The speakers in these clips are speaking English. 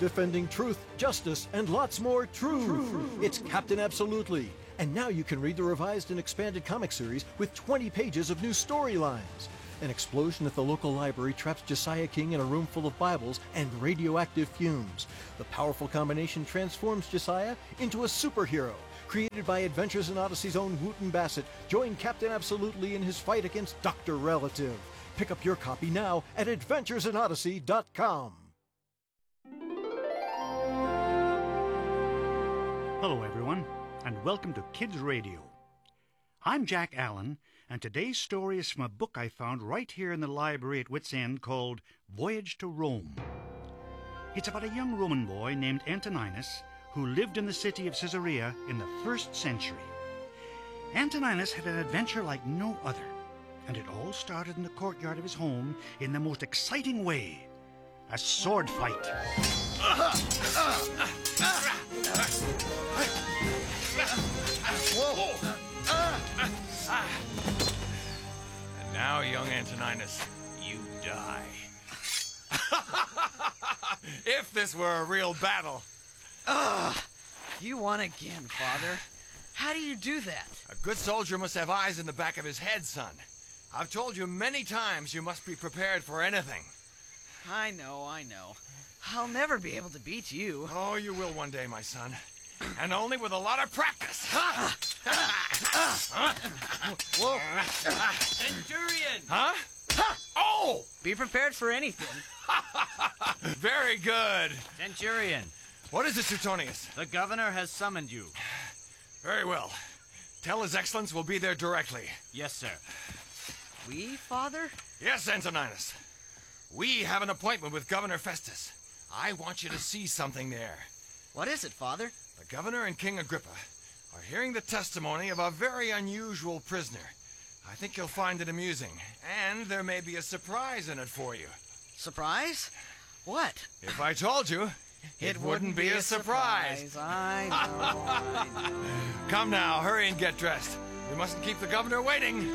defending truth, justice, and lots more truth. It's Captain Absolutely. And now you can read the revised and expanded comic series with 20 pages of new storylines. An explosion at the local library traps Josiah King in a room full of Bibles and radioactive fumes. The powerful combination transforms Josiah into a superhero. Created by Adventures in Odyssey's own Wooten Bassett, join Captain Absolutely in his fight against Dr. Relative. Pick up your copy now at adventuresinodyssey.com. Hello, everyone, and welcome to Kids Radio. I'm Jack Allen, and today's story is from a book I found right here in the library at Wits End called Voyage to Rome. It's about a young Roman boy named Antoninus who lived in the city of Caesarea in the 1st century. Antoninus had an adventure like no other, and it all started in the courtyard of his home in the most exciting way, a sword fight. And now, young Antoninus, you die. If this were a real battle. You won again, Father. How do you do that? A good soldier must have eyes in the back of his head, son. I've told you many times you must be prepared for anything. I know. I'll never be able to beat you. Oh, you will one day, my son. And only with a lot of practice. Whoa. Centurion! Huh? Oh! Be prepared for anything. Very good. Centurion, What is it, Suetonius? the governor has summoned you. Very well. Tell His Excellence we'll be there directly. Yes, sir. We, Father? Yes, Antoninus. We have an appointment with Governor Festus. I want you to see something there. What is it, Father? The governor and King Agrippa are hearing the testimony of a very unusual prisoner. I think you'll find it amusing, and there may be a surprise in it for you. Surprise? What? If I told you, it wouldn't be a surprise. I know. Come now, hurry and get dressed. We mustn't keep the governor waiting.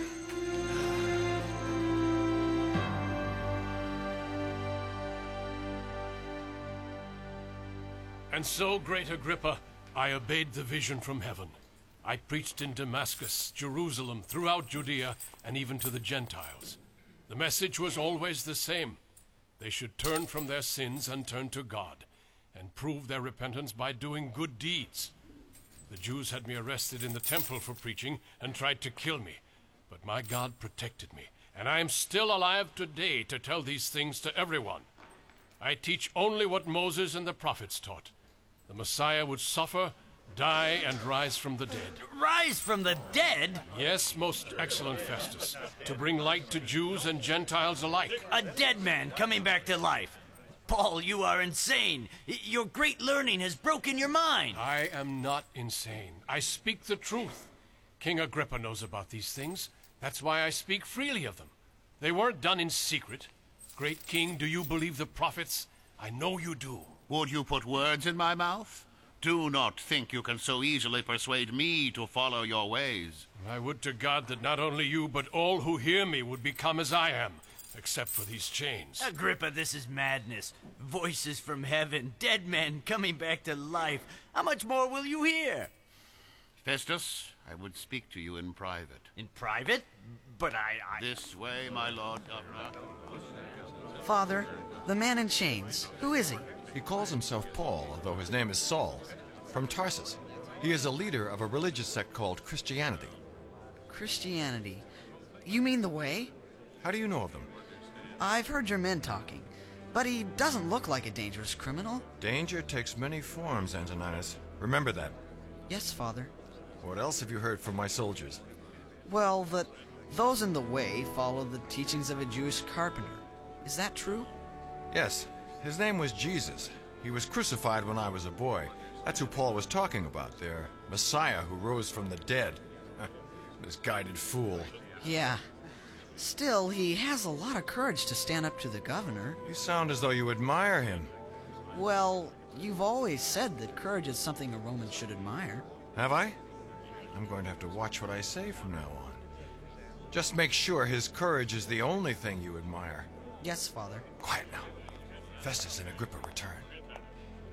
And so, great Agrippa, I obeyed the vision from heaven. I preached in Damascus, Jerusalem, throughout Judea, and even to the Gentiles. The message was always the same. They should turn from their sins and turn to God, and prove their repentance by doing good deeds. The Jews had me arrested in the temple for preaching and tried to kill me, but my God protected me, and I am still alive today to tell these things to everyone. I teach only what Moses and the prophets taught. The Messiah would suffer, die, and rise from the dead. Rise from the dead? Yes, most excellent Festus, to bring light to Jews and Gentiles alike. A dead man coming back to life. Paul, you are insane. Your great learning has broken your mind. I am not insane. I speak the truth. King Agrippa knows about these things. That's why I speak freely of them. They weren't done in secret. Great King, do you believe the prophets? I know you do. Would you put words in my mouth? Do not think you can so easily persuade me to follow your ways. I would to God that not only you, but all who hear me would become as I am, except for these chains. Agrippa, this is madness. Voices from heaven, dead men coming back to life. How much more will you hear? Festus, I would speak to you in private. In private? But I... This way, my lord governor. Father, the man in chains, who is he? He calls himself Paul, although his name is Saul, from Tarsus. He is a leader of a religious sect called Christianity. Christianity. You mean the Way? How do you know of them? I've heard your men talking, but he doesn't look like a dangerous criminal. Danger takes many forms, Antoninus. Remember that. Yes, Father. What else have you heard from my soldiers? Well, that those in the Way follow the teachings of a Jewish carpenter. Is that true? Yes. His name was Jesus. He was crucified when I was a boy. That's who Paul was talking about, their Messiah who rose from the dead. Misguided fool. Yeah. Still, he has a lot of courage to stand up to the governor. You sound as though you admire him. Well, you've always said that courage is something a Roman should admire. Have I? I'm going to have to watch what I say from now on. Just make sure his courage is the only thing you admire. Yes, Father. Quiet now. Festus and Agrippa return.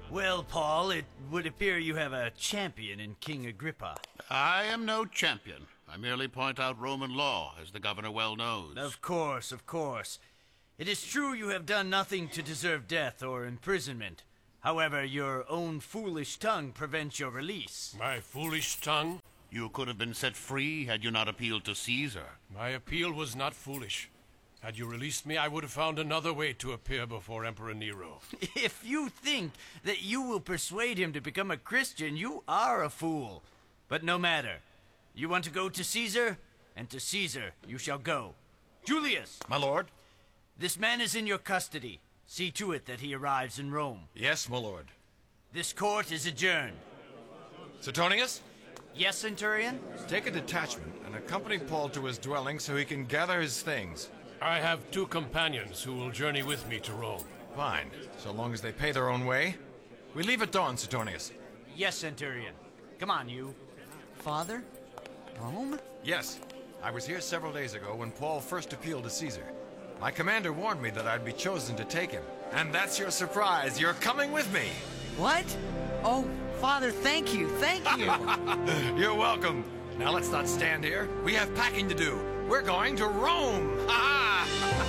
Well, Paul, it would appear you have a champion in King Agrippa. I am no champion. I merely point out Roman law, as the governor well knows. Of course, of course. It is true you have done nothing to deserve death or imprisonment. However, your own foolish tongue prevents your release. My foolish tongue? You could have been set free had you not appealed to Caesar. My appeal was not foolish. Had you released me, I would have found another way to appear before Emperor Nero. If you think that you will persuade him to become a Christian, you are a fool. But no matter. You want to go to Caesar? And to Caesar you shall go. Julius! My lord? This man is in your custody. See to it that he arrives in Rome. Yes, my lord. This court is adjourned. Suetonius? Yes, Centurion? Take a detachment and accompany Paul to his dwelling so he can gather his things. I have 2 companions who will journey with me to Rome. Fine, so long as they pay their own way. We leave at dawn, Suetonius. Yes, Centurion. Come on, you. Father? Rome? Yes, I was here several days ago when Paul first appealed to Caesar. My commander warned me that I'd be chosen to take him. And that's your surprise. You're coming with me. What? Oh, Father, thank you, thank you. You're welcome. Now let's not stand here. We have packing to do. We're going to Rome. Ha ha!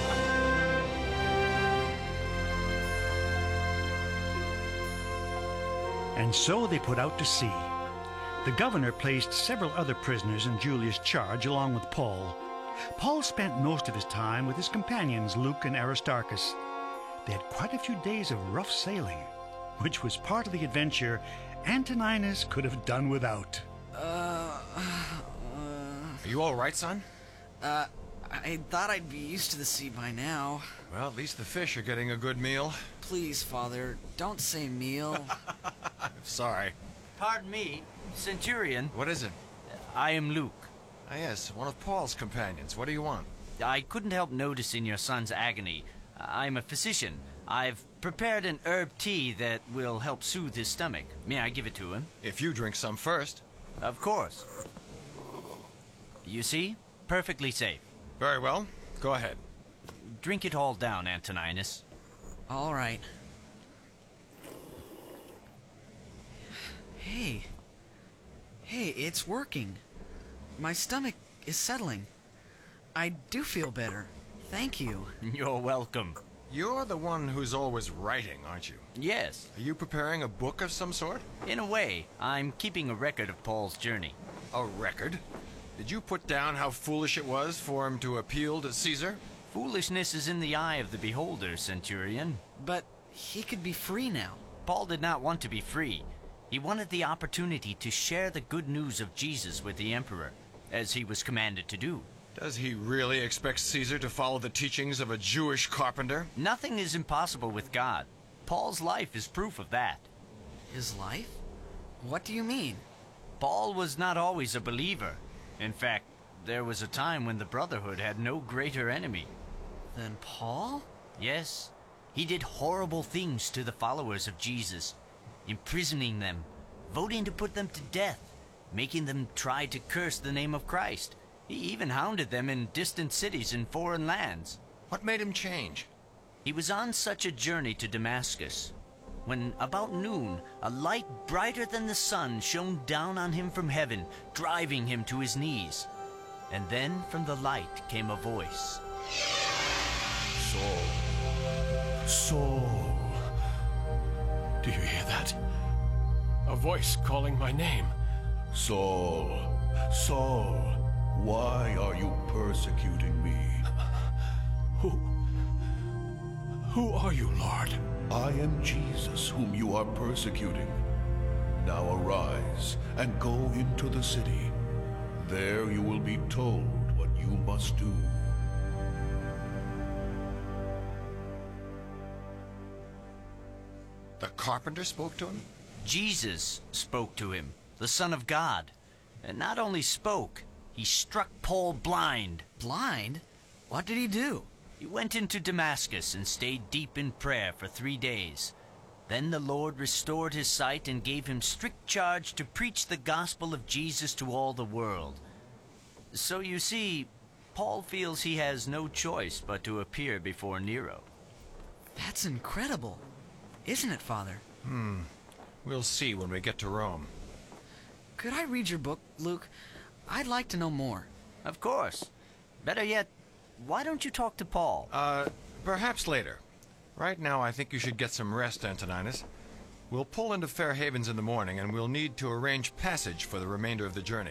And so they put out to sea. The governor placed several other prisoners in Julius' charge along with Paul. Paul spent most of his time with his companions Luke and Aristarchus. They had quite a few days of rough sailing, which was part of the adventure Antoninus could have done without. Are you all right, son? I thought I'd be used to the sea by now. Well, at least the fish are getting a good meal. Please, Father, don't say meal. Sorry. Pardon me, Centurion. What is it? I am Luke. Ah, yes, one of Paul's companions. What do you want? I couldn't help noticing your son's agony. I'm a physician. I've prepared an herb tea that will help soothe his stomach. May I give it to him? If you drink some first. Of course. You see? Perfectly safe. Very well. Go ahead. Drink it all down, Antoninus. All right. Hey, it's working. My stomach is settling. I do feel better. Thank you. You're welcome. You're the one who's always writing, aren't you? Yes. Are you preparing a book of some sort? In a way, I'm keeping a record of Paul's journey. A record? Did you put down how foolish it was for him to appeal to Caesar? Foolishness is in the eye of the beholder, Centurion. But he could be free now. Paul did not want to be free. He wanted the opportunity to share the good news of Jesus with the emperor, as he was commanded to do. Does he really expect Caesar to follow the teachings of a Jewish carpenter? Nothing is impossible with God. Paul's life is proof of that. His life? What do you mean? Paul was not always a believer. In fact, there was a time when the Brotherhood had no greater enemy. Then Paul? Yes, he did horrible things to the followers of Jesus, imprisoning them, voting to put them to death, making them try to curse the name of Christ. He even hounded them in distant cities in foreign lands. What made him change? He was on such a journey to Damascus, when about noon, a light brighter than the sun shone down on him from heaven, driving him to his knees. And then from the light came a voice. Saul. Do you hear that? A voice calling my name. Saul, Saul, why are you persecuting me? Who are you, Lord? I am Jesus, whom you are persecuting. Now arise and go into the city. There you will be told what you must do. The carpenter spoke to him? Jesus spoke to him, the Son of God. And not only spoke, he struck Paul blind. Blind? What did he do? He went into Damascus and stayed deep in prayer for 3 days. Then the Lord restored his sight and gave him strict charge to preach the gospel of Jesus to all the world. So you see, Paul feels he has no choice but to appear before Nero. That's incredible. Isn't it, Father? We'll see when we get to Rome. Could I read your book, Luke? I'd like to know more. Of course. Better yet, why don't you talk to Paul? Perhaps later. Right now, I think you should get some rest, Antoninus. We'll pull into Fair Havens in the morning, and we'll need to arrange passage for the remainder of the journey.